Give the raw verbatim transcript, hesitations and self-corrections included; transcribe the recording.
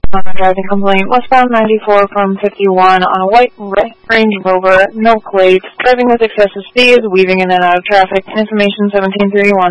On a driving complaint, westbound ninety-four from fifty-one on a white Range Rover, no plates, driving with excessive speed, weaving in and out of traffic, information seventeen thirty-one.